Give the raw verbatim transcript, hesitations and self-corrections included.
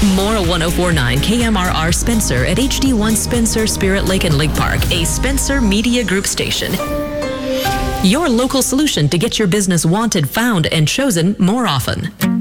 More one oh four point nine K M R R Spencer at H D one Spencer, Spirit Lake and Lake Park, a Spencer Media Group station. Your local solution to get your business wanted, found, and chosen more often.